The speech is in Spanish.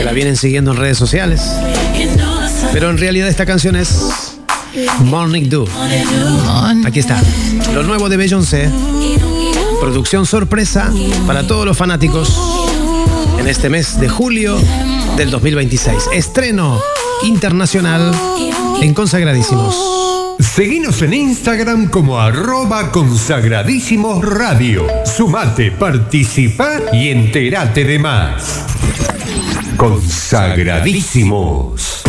la vienen siguiendo en redes sociales. Pero en realidad esta canción es Morning Dew. Aquí está, lo nuevo de Beyoncé. Producción sorpresa para todos los fanáticos en este mes de julio del 2026. Estreno internacional en Consagradísimos. Seguinos en Instagram como @Consagradísimos Radio. Sumate, participa y entérate de más. Consagradísimos.